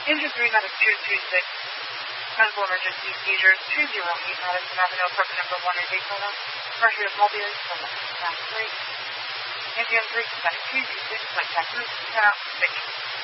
Engine 3 Medic 226. Medical emergency seizure 208 Madison Avenue, apartment number 1 in Daytona. Pressure of Mobius from the last 3. Engine 3 Medic 226. Contact route. 10 out. 6.